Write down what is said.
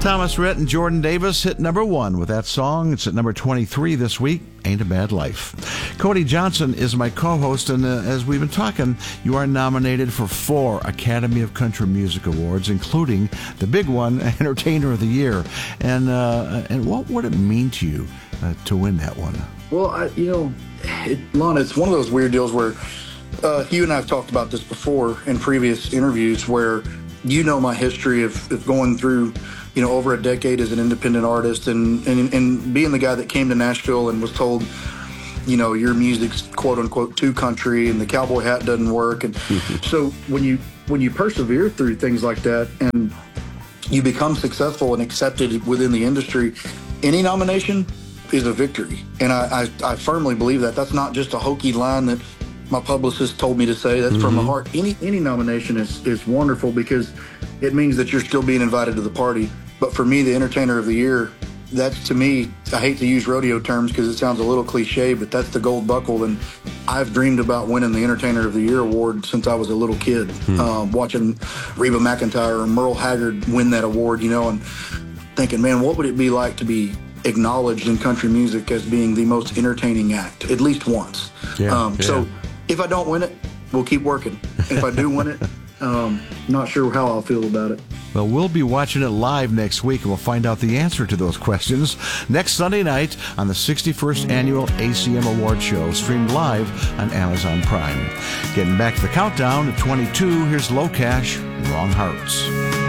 Thomas Rhett and Jordan Davis hit number 1 with that song. It's at number 23 this week, Ain't a Bad Life. Cody Johnson is my co-host, and as we've been talking, you are nominated for 4 Academy of Country Music Awards, including the big one, Entertainer of the Year. And what would it mean to you to win that one? Well, Lon, it's one of those weird deals where you and I have talked about this before in previous interviews, where you know my history of going through, over a decade as an independent artist and being the guy that came to Nashville and was told, your music's quote unquote too country and the cowboy hat doesn't work. And so when you persevere through things like that and you become successful and accepted within the industry, any nomination is a victory. And I firmly believe that. That's not just a hokey line that my publicist told me to say. That's from the heart. Any nomination is wonderful because it means that you're still being invited to the party. But for me, the Entertainer of the Year, that's, to me, I hate to use rodeo terms because it sounds a little cliche, but that's the gold buckle. And I've dreamed about winning the Entertainer of the Year award since I was a little kid, watching Reba McEntire or Merle Haggard win that award, and thinking, man, what would it be like to be acknowledged in country music as being the most entertaining act, at least once. So if I don't win it, we'll keep working. If I do win it, not sure how I'll feel about it. Well, we'll be watching it live next week, and we'll find out the answer to those questions next Sunday night on the 61st Annual ACM Award Show, streamed live on Amazon Prime. Getting back to the countdown at 22, here's Low Cash, Wrong Hearts.